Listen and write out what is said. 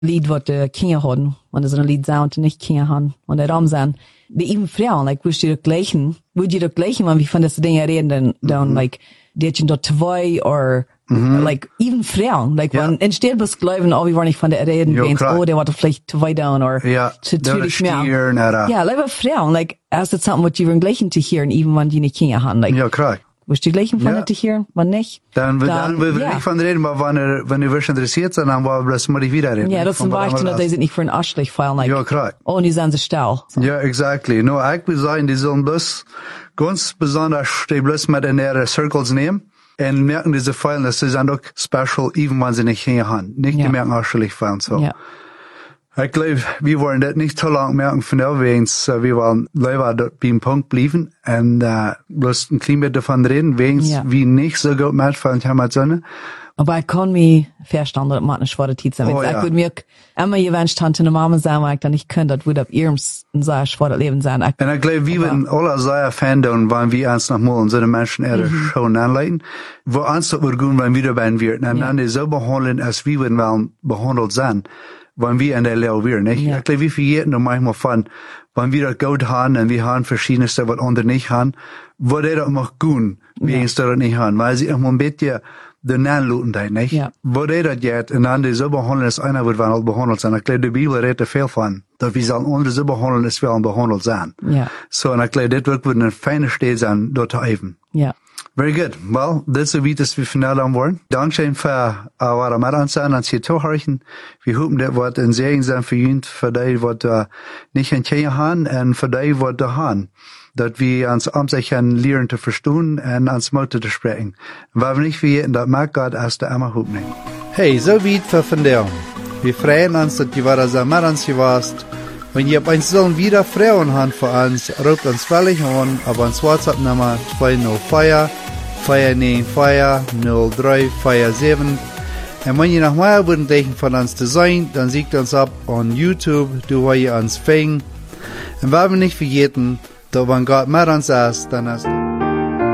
Lied, wat de Kinder hadden. Want er is een lied sound die niet Kinder hadden. Und daarom zijn die even Frauen, like, would je dat gleichen, want wie van deze dingen reden, dan, like, dat je dat twee, or, like, even Frauen, like, wenn, instead was glauben, oh, wir wollen nicht von der reden, oh, der war vielleicht zwei down, or, zu tüdig mehr. Ja, lieber Frauen, like, als das something, was you gleichen zu hören, even wenn die nicht Kinder haben, like. Ja, klar. Willst du gleichen von zu hören, wann nicht? Dann will wir nicht von reden, aber wenn ihr wirklich interessiert seid, dann wollen wir das mal wieder reden. Ja, das ist ein Beispiel, dass die sind nicht für einen Arschlich fallen, like, ja, klar. Oh, die sind so still. So. Ja, exactly. No, ich will sagen, die sollen bloß, ganz besonders, die bloß mit in ihre Circles nehmen, und merken diese Fallen, dass sie sind auch special, even wenn sie nicht hier haben. Nicht die merken Arschlich fallen, so. Ja. Ich glaube, wir wollen das nicht so lange merken von der Wegens, wir wollen lieber dort beim Punkt bleiben und bloß ein klein bisschen davon reden, wegens wie nicht so gut mitfallen haben als Sonne. Aber ich kann mich verstanden, dass man nicht vor der Zeit sein. Ich würde mir immer gewünscht, Tante und Mama sagen, weil ich dann nicht könnte, das würde auf ihrem sehr schweres Leben sein. Und ich glaube, wir würden alle sehr Fan tun, wenn wir uns nochmal unsere Menschen schon anleiten, wo uns das wird gut, wenn wir dabei werden, und dann die so behandeln, als wir würden behandelt sein. Wenn wir in der Lehre wären, nicht? Ja. Ich glaube, wir vergessen manchmal von, wenn wir das gut haben und wir haben verschiedenste, was andere nicht haben, wo die das auch gut, wie uns das nicht haben, weil sie auch mal ein bisschen den Anluten da, nicht? Ja. Wo die das jetzt, und dann die so behandeln, als einer wird wann behandelt sein. Ich glaube, die Bibel redet viel von, dass wir sollen andere so behandeln, als wir behandelt sein. Ja. So, und ich glaube, das wird eine feine Stelle sein, dort zu üben. Ja. Very good. Well, das ist wie das wir final an wollen. Dankeschön für eure Mitanzahl an hier zuhören. Wir hoffen, das wird ein Segen sein für ihn, für die, was nicht in Kirche haben, und für die, was da haben. Dass wir uns amtsächern lernen zu verstehen und ans Mut zu sprechen. Weil wir nicht vergessen, dass mag Gott erst einmal hoffen. Hey, so wie für von der. Wir freuen uns, dass du wieder so mit uns warst. Wenn ihr bei uns sollen wieder Frauen haben für uns, ruft uns völlig an, aber uns WhatsApp-Nummer 204-494-0347. Und wenn ihr noch mehr Wunderlichen von uns zu sein, dann siegt uns ab on YouTube, du wo ihr uns fängt. Und wenn wir nicht vergessen, dass wenn Gott mit uns ist, dann ist